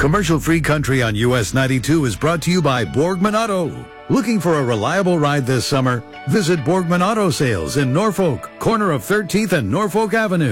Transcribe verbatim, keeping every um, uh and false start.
Commercial-free country on U S ninety-two is brought to you by Borgman Auto. Looking for a reliable ride this summer? Visit Borgman Auto Sales in Norfolk, corner of thirteenth and Norfolk Avenue.